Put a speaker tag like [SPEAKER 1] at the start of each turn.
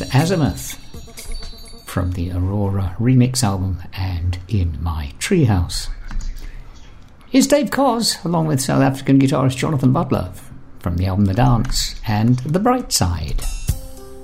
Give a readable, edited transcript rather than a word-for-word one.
[SPEAKER 1] Azimuth from the Aurora remix album and In My Treehouse. Here's Dave Koz along with South African guitarist Jonathan Butler from the album The Dance and The Bright Side.